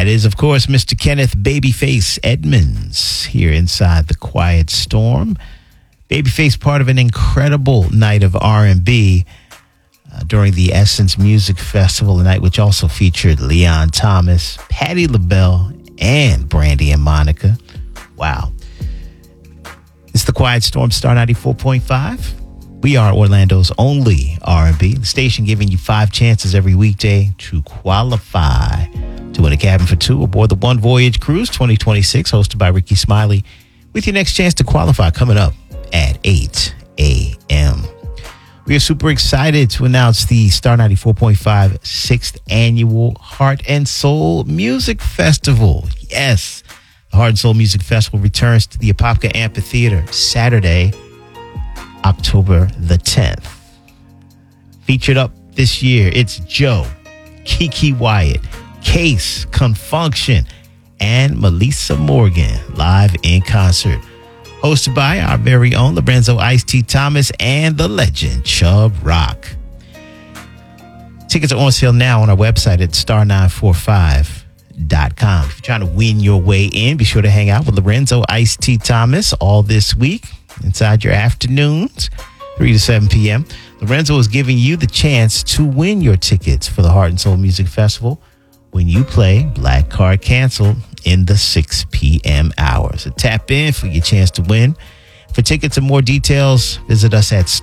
That is, of course, Mr. Kenneth Babyface Edmonds here inside the Quiet Storm. Babyface, part of an incredible night of R&B during the Essence Music Festival, a night which also featured Leon Thomas, Patti LaBelle, and Brandy and Monica. Wow. It's the Quiet Storm, Star 94.5. We are Orlando's only R&B. The station giving you 5 chances every weekday to qualify to win a cabin for 2 aboard the One Voyage Cruise 2026, hosted by Ricky Smiley, with your next chance to qualify coming up at 8 a.m. We are super excited to announce the Star 94.5 6th Annual Heart and Soul Music Festival. Yes, the Heart and Soul Music Festival returns to the Apopka Amphitheater Saturday, October the 10th. Featured up this year, it's Joe, Kiki Wyatt, Case, Confunction, and Melissa Morgan live in concert. Hosted by our very own Lorenzo Ice-T Thomas and the legend Chubb Rock. Tickets are on sale now on our website at star945.com. If you're trying to win your way in, be sure to hang out with Lorenzo Ice-T Thomas all this week inside your afternoons, 3 to 7 p.m. Lorenzo is giving you the chance to win your tickets for the Heart and Soul Music Festival when you play Black Card Cancel in the 6 p.m. hour. So tap in for your chance to win. For tickets and more details, visit us at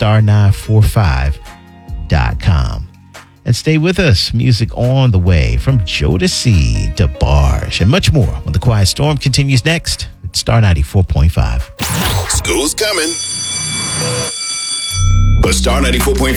star945.com. And stay with us. Music on the way from Jodeci, DeBarge, and much more when the Quiet Storm continues next at Star 94.5. School's coming. But Star 94.5